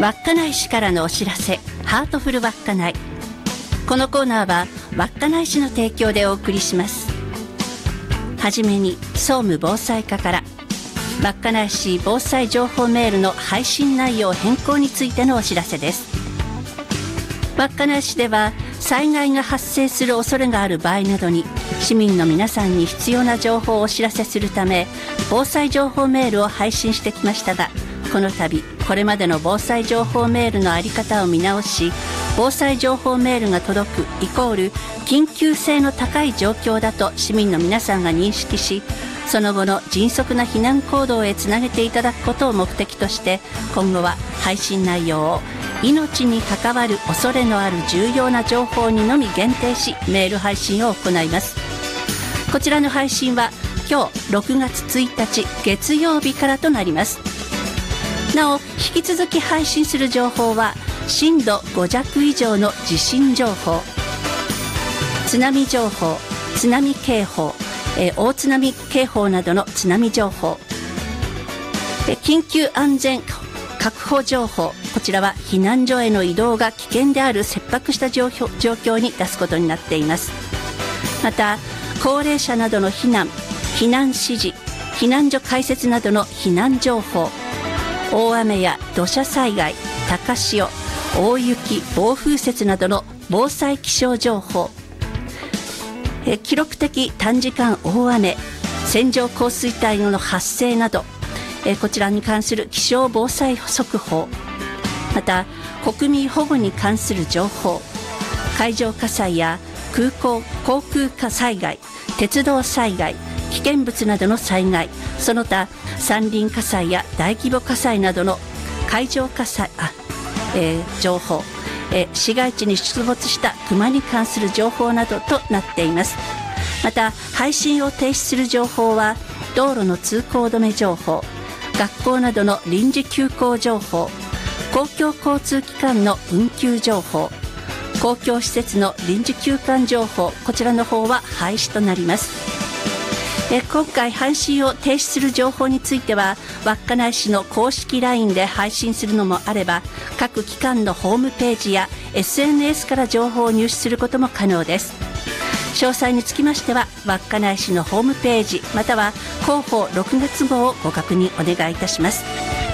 稚内市からのお知らせ、ハートフル稚内。このコーナーは稚内市の提供でお送りします。はじめに総務防災課から稚内市防災情報メールの配信内容変更についてのお知らせです。稚内市では災害が発生する恐れがある場合などに市民の皆さんに必要な情報をお知らせするため、防災情報メールを配信してきましたが、この度これまでの防災情報メールの在り方を見直し、防災情報メールが届くイコール緊急性の高い状況だと市民の皆さんが認識し、その後の迅速な避難行動へつなげていただくことを目的として、今後は配信内容を命に関わる恐れのある重要な情報にのみ限定し、メール配信を行います。こちらの配信は今日6月1日月曜日からとなります。なお引き続き配信する情報は震度5弱以上の地震情報、津波情報、津波警報、大津波警報などの津波情報、緊急安全確保情報、こちらは避難所への移動が危険である切迫した状況に出すことになっています。また高齢者などの避難指示、避難所開設などの避難情報、大雨や土砂災害、高潮、大雪、暴風雪などの防災気象情報、記録的短時間大雨、線状降水帯の発生など、こちらに関する気象防災速報、また国民保護に関する情報、海上火災や航空災害、鉄道災害、危険物などの災害、その他山林火災や大規模火災などの海上火災情報、市街地に出没したクマに関する情報などとなっています。また配信を停止する情報は道路の通行止め情報、学校などの臨時休校情報、公共交通機関の運休情報、公共施設の臨時休館情報、こちらの方は廃止となります。今回配信を停止する情報については稚内市の公式 LINE で配信するのもあれば、各機関のホームページや SNS から情報を入手することも可能です。詳細につきましては稚内市のホームページまたは広報6月号をご確認お願いいたします。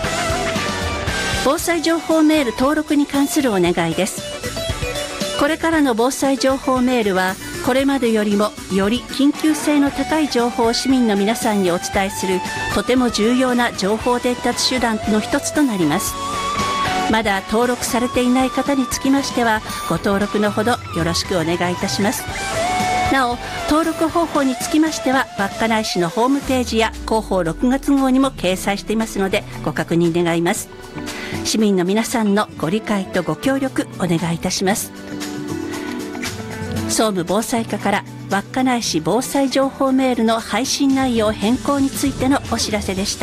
防災情報メール登録に関するお願いです。これからの防災情報メールはこれまでよりもより緊急性の高い情報を市民の皆さんにお伝えするとても重要な情報伝達手段の一つとなります。まだ登録されていない方につきましてはご登録のほどよろしくお願いいたします。なお登録方法につきましては稚内市のホームページや広報6月号にも掲載していますのでご確認願います。市民の皆さんのご理解とご協力お願いいたします。総務防災課から稚内市防災情報メールの配信内容変更についてのお知らせでした。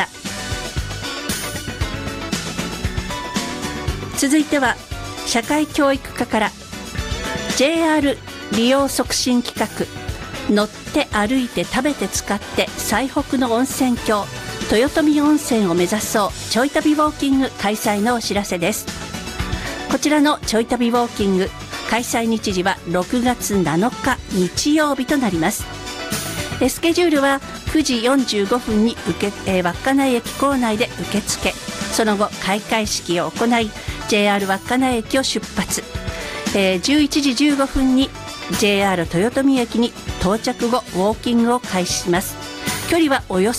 続いては社会教育課から JR 利用促進企画、乗って歩いて食べて使って最北の温泉郷豊富温泉を目指そうちょい旅ウォーキング開催のお知らせです。こちらのちょい旅ウォーキング開催日時は6月7日日曜日となります。スケジュールは9時45分に稚内駅構内で受付、その後開会式を行い JR 稚内駅を出発、11時15分に JR 豊富駅に到着後ウォーキングを開始します。距離はおよそ